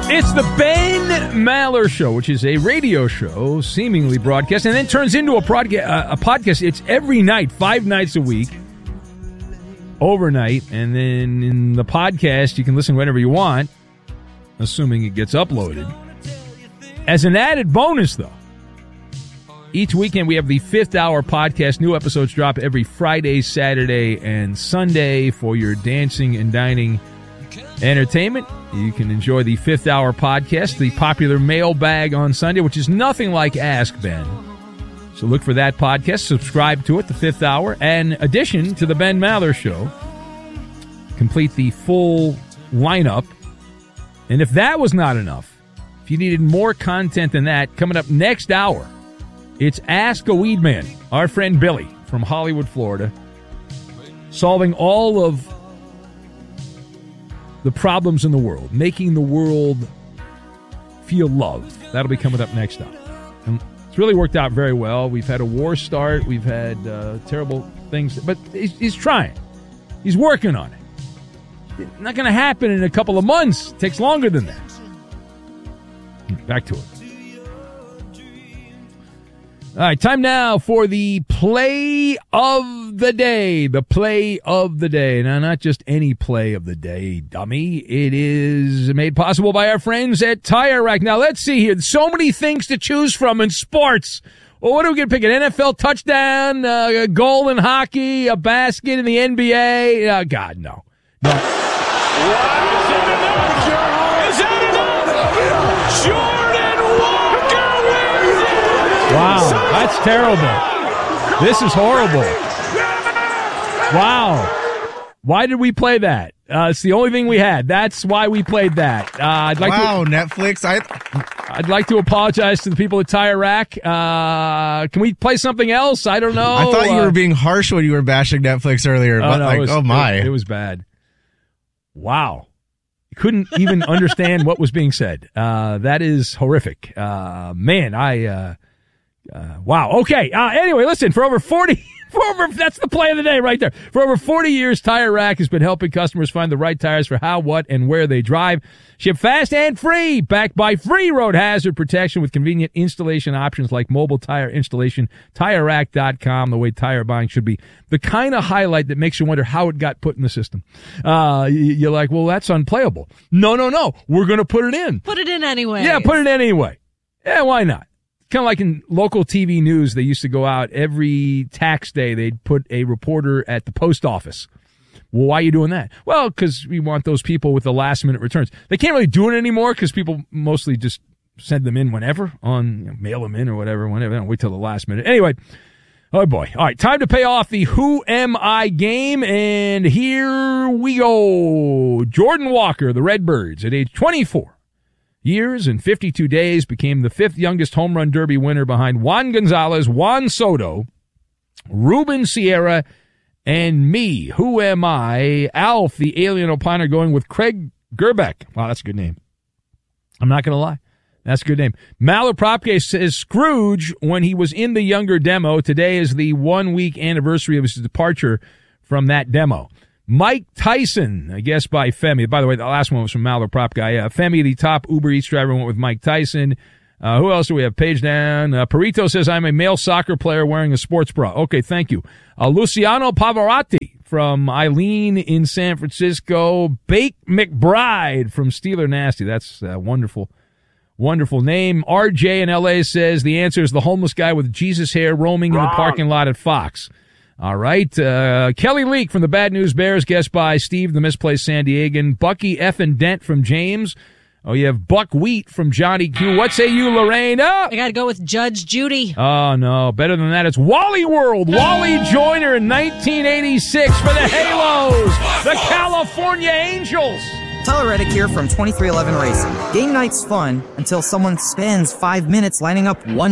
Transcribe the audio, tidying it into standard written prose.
It's the Ben Maller Show, which is a radio show, seemingly broadcast, and then turns into a podcast. It's every night, 5 nights a week, overnight, and then in the podcast, you can listen whenever you want, assuming it gets uploaded. As an added bonus, though, each weekend we have the 5th Hour podcast. New episodes drop every Friday, Saturday, and Sunday for your dancing and dining entertainment. You can enjoy the 5th Hour podcast, the popular mailbag on Sunday, which is nothing like Ask Ben. So look for that podcast, subscribe to it, the 5th Hour, and addition to the Ben Maller Show. Complete the full lineup. And if that was not enough, if you needed more content than that, coming up next hour, it's Ask a Weed Man, our friend Billy from Hollywood, Florida, solving all of the problems in the world, making the world feel loved. That'll be coming up next up. And it's really worked out very well. We've had a war start. We've had terrible things. But he's trying. He's working on it. It's not going to happen in a couple of months. It takes longer than that. Back to it. All right, time now for the play of the day. The play of the day. Now, not just any play of the day, dummy. It is made possible by our friends at Tire Rack. Now, let's see here. So many things to choose from in sports. Well, what are we going to pick? An NFL touchdown, a goal in hockey, a basket in the NBA? Oh, God, no. No. Is that enough? Jordan Walker wins it! Wow, that's terrible. This is horrible. Wow. Why did we play that? It's the only thing we had. That's why we played that. Netflix. I'd like to apologize to the people at Tire Rack. Can we play something else? I don't know. I thought you were being harsh when you were bashing Netflix earlier. But It was bad. Wow. Couldn't even understand what was being said. That is horrific. Wow. Okay. Anyway, listen, for over 40, that's the play of the day right there. For over 40 years, Tire Rack has been helping customers find the right tires for how, what, and where they drive. Ship fast and free, backed by free road hazard protection with convenient installation options like mobile tire installation. TireRack.com, the way tire buying should be. The kind of highlight that makes you wonder how it got put in the system. You're like, well, that's unplayable. No. We're going to put it in. Put it in anyway. Yeah, put it in anyway. Yeah, why not? Kind of like in local TV news, they used to go out every tax day. They'd put a reporter at the post office. Well, why are you doing that? Well, because we want those people with the last-minute returns. They can't really do it anymore because people mostly just send them in whenever, mail them in or whatever, whenever. They don't wait till the last minute. Anyway, oh boy. All right, time to pay off the Who Am I game, and here we go. Jordan Walker, the Redbirds, at age 24. Years and 52 days, became the 5th youngest home run derby winner behind Juan Gonzalez, Juan Soto, Ruben Sierra, and me. Who am I? Alf, the alien opiner, going with Craig Gerbeck. Wow, that's a good name. I'm not going to lie. That's a good name. Malapropke says Scrooge when he was in the younger demo. Today is the 1-week anniversary of his departure from that demo. Mike Tyson, I guess by Femi. By the way, the last one was from Malapropke. Femi, the top Uber Eats driver, went with Mike Tyson. Who else do we have? Page down. Perito says, I'm a male soccer player wearing a sports bra. Okay, thank you. Luciano Pavarotti from Eileen in San Francisco. Bake McBride from Steeler Nasty. That's a wonderful name. RJ in L.A. says the answer is the homeless guy with Jesus hair roaming in the parking lot at Fox. All right. Kelly Leak from the Bad News Bears, guest by Steve, the Misplaced San Diegan. Bucky F. and Dent from James. Oh, you have Buck Wheat from Johnny Q. What say you, Lorraine? Oh! I got to go with Judge Judy. Oh, no. Better than that. It's Wally World. Wally Joyner in 1986 for the Halos. The California Angels. Tyler Reddick here from 2311 Racing. Game night's fun until someone spends 5 minutes lining up one